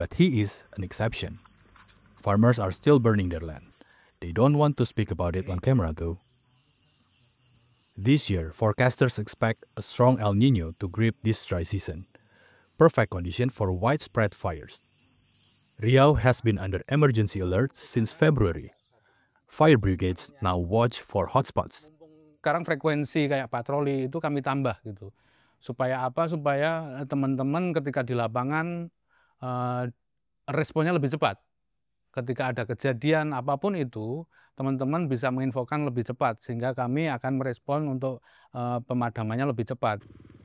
But he is an exception. Farmers are still burning their land. They don't want to speak about it on camera though. This year, forecasters expect a strong El Nino to grip this dry season. Perfect condition for widespread fires. Riau has been under emergency alert since February. Fire brigades now watch for hotspots. Sekarang frekuensi kayak patroli itu kami tambah gitu. Supaya apa? Supaya teman-teman ketika di lapangan responnya lebih cepat. Ketika ada kejadian apapun itu, teman-teman bisa menginfokan lebih cepat sehingga kami akan merespon untuk pemadamannya lebih cepat.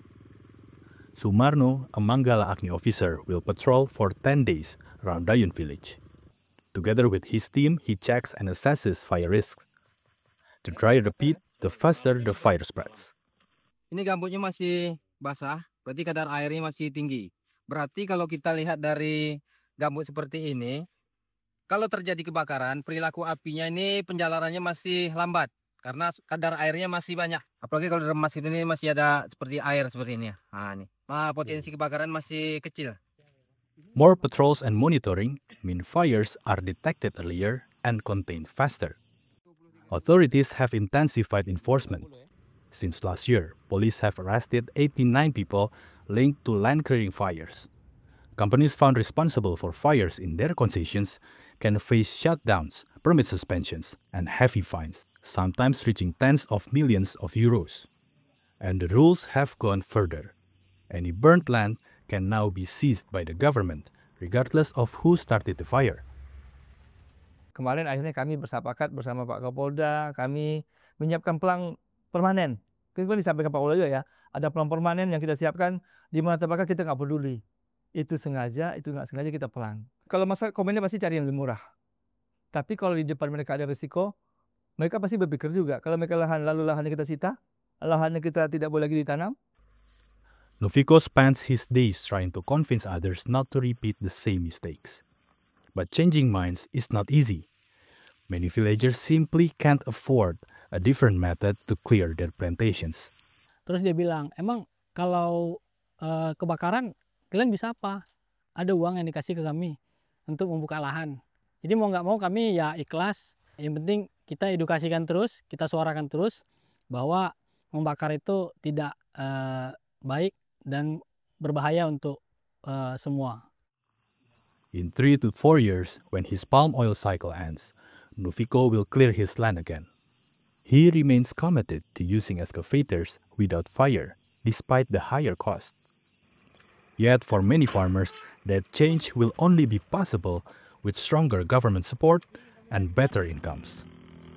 Sumarno, a Manggala Agni officer, will patrol for 10 days around Dayun village. Together with his team, he checks and assesses fire risks. The drier the peat, the faster the fire spreads. Ini gambutnya masih basah, berarti kadar airnya masih tinggi. Berarti kalau kita lihat dari gambut seperti ini, kalau terjadi kebakaran, perilaku apinya ini penjalarannya masih lambat karena kadar airnya masih banyak. Apalagi kalau dalam mesin ini masih ada seperti air seperti ini. Nah, ini. Potensi kebakaran masih kecil. More patrols and monitoring mean fires are detected earlier and contained faster. Authorities have intensified enforcement. Since last year, police have arrested 89 people linked to land clearing fires. Companies found responsible for fires in their concessions can face shutdowns, permit suspensions, and heavy fines, sometimes reaching tens of millions of euros. And the rules have gone further. Any burnt land can now be seized by the government, regardless of who started the fire. Kemarin akhirnya kami bersepakat bersama Pak Kapolda, kami menyiapkan pelang permanen. Kita disampaikan Pak Kapolda juga ya, ada pelang permanen yang kita siapkan, di mana terbakar kita nggak peduli. Itu sengaja, itu nggak sengaja kita pelang. Kalau masalah komennya pasti cari yang lebih murah. Tapi kalau di depan mereka ada risiko, mereka pasti berpikir juga. Kalau mereka lahannya kita sita, lahannya kita tidak boleh lagi ditanam. Nofiko spends his days trying to convince others not to repeat the same mistakes. But changing minds is not easy. Many villagers simply can't afford a different method to clear their plantations. Terus dia bilang, emang kalau kebakaran kalian bisa apa? Ada uang yang dikasih ke kami untuk membuka lahan. Jadi mau nggak mau kami ya ikhlas. Yang penting kita edukasikan terus, kita suarakan terus bahwa membakar itu tidak baik dan berbahaya untuk semua. In 3 to 4 years, when his palm oil cycle ends, Nofiko will clear his land again. He remains committed to using excavators without fire, despite the higher cost. Yet for many farmers, that change will only be possible with stronger government support and better incomes.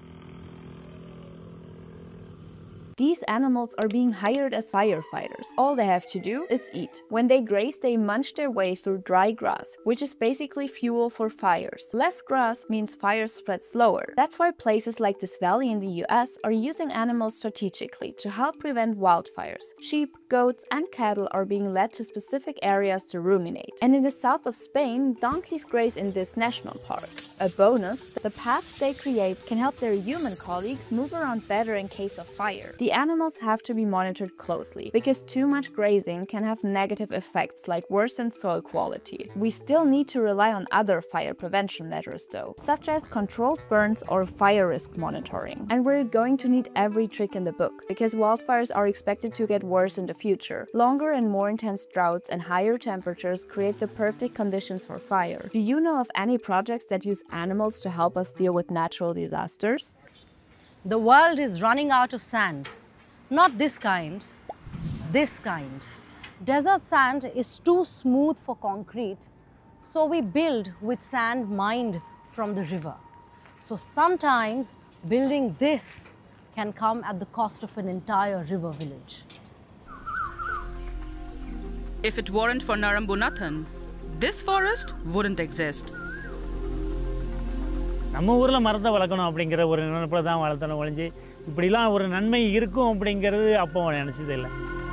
These animals are being hired as firefighters. All they have to do is eat. When they graze, they munch their way through dry grass, which is basically fuel for fires. Less grass means fires spread slower. That's why places like this valley in the US are using animals strategically to help prevent wildfires. Sheep, goats, and cattle are being led to specific areas to ruminate. And in the south of Spain, donkeys graze in this national park. A bonus, the paths they create can help their human colleagues move around better in case of fire. The animals have to be monitored closely, because too much grazing can have negative effects like worsened soil quality. We still need to rely on other fire prevention measures though, such as controlled burns or fire risk monitoring. And we're going to need every trick in the book, because wildfires are expected to get worse in the future. Longer and more intense droughts and higher temperatures create the perfect conditions for fire. Do you know of any projects that use animals to help us deal with natural disasters? The world is running out of sand. Not this kind, this kind. Desert sand is too smooth for concrete, so we build with sand mined from the river. So sometimes building this can come at the cost of an entire river village. If it weren't for Narambunathan, this forest wouldn't exist. நம்ம ஊரில் மரத்தை வளர்க்கணும் அப்படிங்கிற ஒரு நினைப்பில் தான் வளர்த்தணும் ஒழிஞ்சு இப்படிலாம் ஒரு நன்மை இருக்கும் அப்படிங்கிறது அப்போ நினச்சது இல்லை.